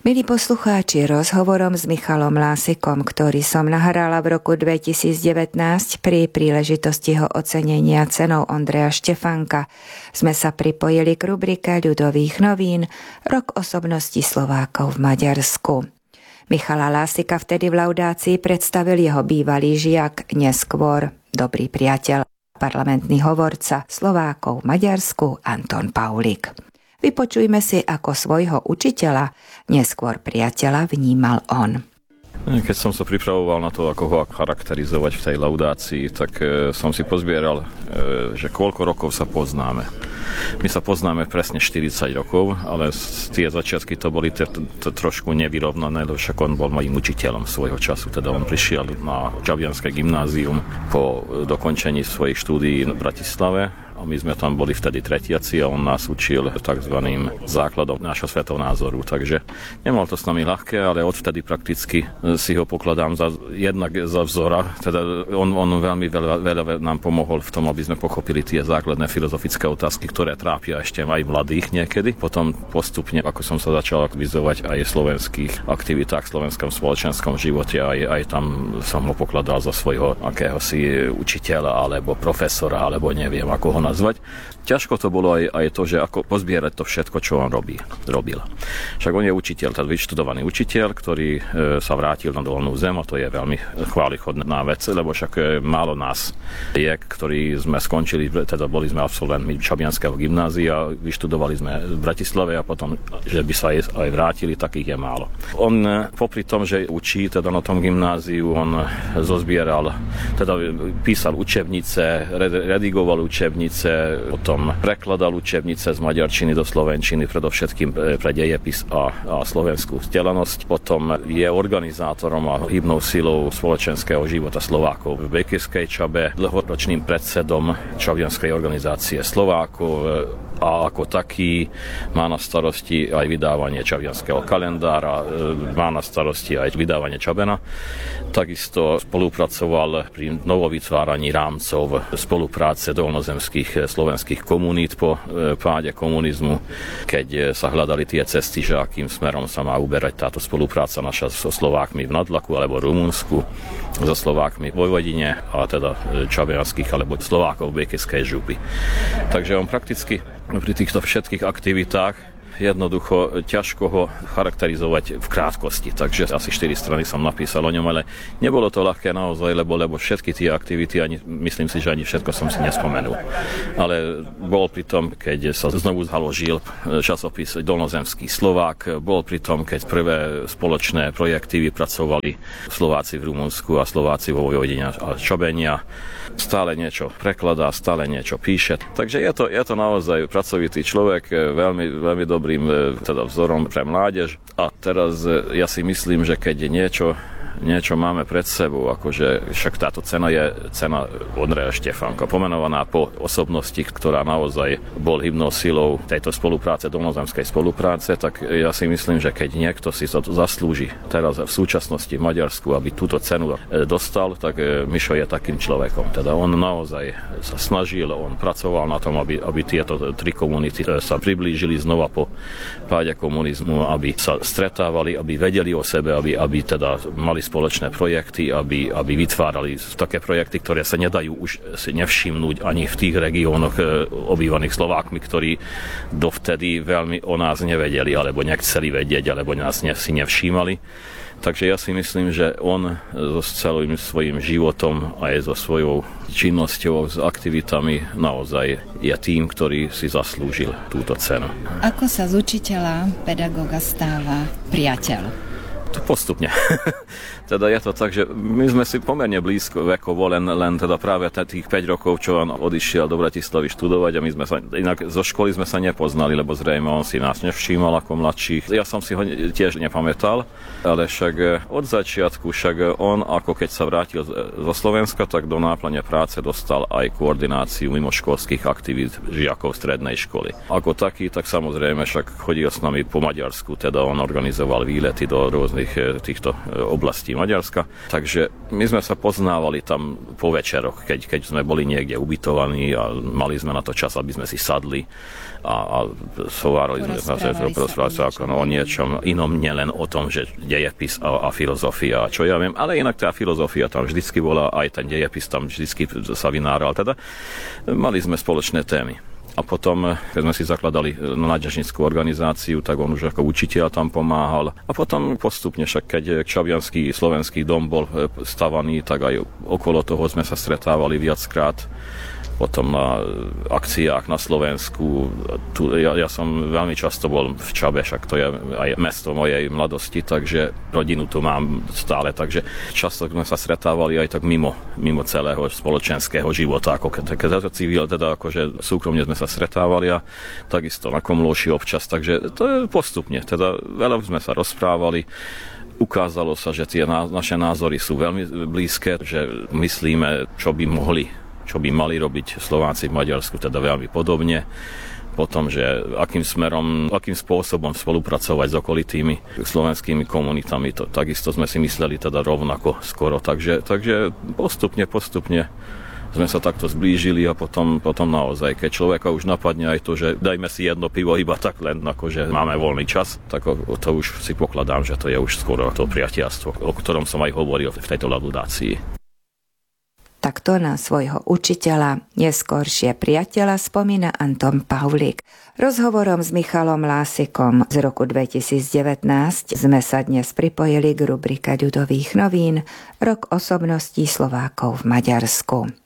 Milí poslucháči, rozhovorom s Michalom Lásikom, ktorý som nahrala v roku 2019 pri príležitosti jeho ocenenia cenou Ondreja Štefánka, sme sa pripojili k rubrike ľudových novín Rok osobnosti Slovákov v Maďarsku. Michala Lásika vtedy v laudácii predstavil jeho bývalý žiak, neskôr dobrý priateľ, parlamentný hovorca Slovákov v Maďarsku Anton Paulik. Vypočujme si, ako svojho učiteľa, neskôr priateľa, vnímal on. Keď som sa pripravoval na to, ako ho charakterizovať v tej laudácii, tak som si pozbieral, že koľko rokov sa poznáme. My sa poznáme presne 40 rokov, ale tie začiatky to boli trošku nevyrovnané, lebo však on bol mojím učiteľom svojho času. Teda on prišiel na Čabianske gymnázium po dokončení svojich štúdií v Bratislave. A my sme tam boli vtedy tretiaci a on nás učil takzvaným základom nášho svetonázoru. Takže nemal to s nami ľahké, ale odvtedy prakticky si ho pokladám jednak za vzora. Teda on veľmi veľa nám pomohol v tom, aby sme pochopili tie základné filozofické otázky, ktoré trápia ešte aj mladých niekedy. Potom postupne, ako som sa začal aktivizovať aj v slovenských aktivitách, v slovenskom spoločenskom živote, aj tam som ho pokladal za svojho akéhosi učiteľa alebo profesora, alebo neviem, ako ho nazvať. Ťažko to bolo aj to, že ako pozbierať to všetko, čo on robil. Však on je učiteľ, teda vyštudovaný učiteľ, ktorý sa vrátil na Dolnú zem a to je veľmi chválichodná vec, lebo však málo nás je, ktorí sme skončili, teda boli sme absolventmi Čabianskeho gymnázia, vyštudovali sme v Bratislave a potom, že by sa aj vrátili, takých je málo. On popri tom, že učí teda na tom gymnáziu, on zozbieral, teda písal učebnice, redigoval učebnice, potom prekladal učebnice z maďarčiny do slovenčiny, predovšetkým pre dejepis a slovenskú vzdelanosť. Potom je organizátorom a hybnou silou spoločenského života Slovákov v Bekirskej Čabe, dlhoročným predsedom Čabianskej organizácie Slovákov a ako taký má na starosti aj vydávanie čabianskeho kalendára, má na starosti aj vydávanie Čabena. Takisto spolupracoval pri novovytváraní rámcov spolupráce dolnozemských slovenských komunít po páde komunizmu, keď sa hľadali tie cesty, že akým smerom sa má uberať táto spolupráca naša so Slovákmi v Nadlaku alebo Rumunsku, so Slovákmi vo Vojvodine a teda čabianských alebo Slovákov v Bekirskej župy. Takže on prakticky pri týchto všetkých aktivitách jednoducho ťažko ho charakterizovať v krátkosti. Takže asi 4 strany som napísal o ňom, ale nebolo to ľahké naozaj, lebo všetky tie aktivity, myslím si, že ani všetko som si nespomenul. Ale bol pri tom, keď sa znovu založil časopis Dolnozemský Slovák, bol pri tom, keď prvé spoločné projekty vypracovali Slováci v Rumunsku a Slováci vo Vojvodine a Čabenia. Stále niečo prekladá, stále niečo píše. Takže je to naozaj pracovitý človek, veľmi dobrým teda vzorom pre mládež. A teraz ja si myslím, že keď niečo máme pred sebou, akože však táto cena je cena Ondreja Štefánka, pomenovaná po osobnosti, ktorá naozaj bol hybnou silou tejto spolupráce, dolnozemskej spolupráce, tak ja si myslím, že keď niekto si to zaslúži teraz v súčasnosti v Maďarsku, aby túto cenu dostal, tak Mišo je takým človekom. Teda on naozaj sa snažil, on pracoval na tom, aby tieto tri komunity sa priblížili znova po páde komunizmu, aby sa stretávali, aby vedeli o sebe, aby teda mali spoločné projekty, aby vytvárali také projekty, ktoré sa nedajú už si nevšimnúť ani v tých regiónoch obývaných Slovákmi, ktorí dovtedy veľmi o nás nevedeli, alebo nechceli vedieť, alebo nás si nevšímali. Takže ja si myslím, že on so celým svojím životom aj so svojou činnosťou, s aktivitami naozaj je tým, ktorý si zaslúžil túto cenu. Ako sa z učiteľa, pedagóga stáva priateľ? Postupne. Teda je to tak, že my sme si pomerne blízko vekovo, len teda práve tých 5 rokov, čo on odišiel do Bratislavy študovať a my sme sa, inak zo školy sme sa nepoznali, lebo zrejme on si nás nevšímal ako mladších. Ja som si ho tiež nepamätal, ale však od začiatku, on ako keď sa vrátil zo Slovenska, tak do náplne práce dostal aj koordináciu mimoškolských aktivít žiakov strednej školy. Ako taký, tak samozrejme však chodil s nami po Maďarsku, teda on organizoval výlety do rôznych rôznych týchto oblastí Maďarska. Takže my sme sa poznávali tam po večeroch, keď sme boli niekde ubytovaní a mali sme na to čas, aby sme si sadli a sovárali sme sa o niečom inom, nielen o tom, že dejepis a filozofia, čo ja viem, ale inak tá filozofia tam vždycky bola, aj ten dejepis tam vždycky sa vynáral. Teda mali sme spoločné témy. A potom, keď sme si zakladali mládežnícku organizáciu, tak on už ako učiteľ tam pomáhal. A potom postupne, však keď Čaviansky slovenský dom bol stavaný, tak aj okolo toho sme sa stretávali viackrát. Potom na akciách na Slovensku. Ja som veľmi často bol v Čabe, však to je aj mesto mojej mladosti, takže rodinu tu mám stále, takže často sme sa stretávali aj tak mimo celého spoločenského života, ako teda akože súkromne sme sa stretávali a takisto na Komlóši občas, takže to je postupne, teda veľa sme sa rozprávali. Ukázalo sa, že tie naše názory sú veľmi blízke, že myslíme, čo by mali robiť Slováci v Maďarsku, teda veľmi podobne. Potom, že akým spôsobom spolupracovať s okolitými slovenskými komunitami, to takisto sme si mysleli teda rovnako skoro. Takže postupne sme sa takto zblížili a potom naozaj, keď človeka už napadne aj to, že dajme si jedno pivo iba tak len, akože máme voľný čas, tak to už si pokladám, že to je už skoro to priateľstvo, o ktorom som aj hovoril v tejto laudácii. Takto na svojho učiteľa, neskôršie priateľa spomína Anton Pavlík. Rozhovorom s Michalom Lásikom z roku 2019 sme sa dnes pripojili k rubrike Ľudových novín Rok osobností Slovákov v Maďarsku.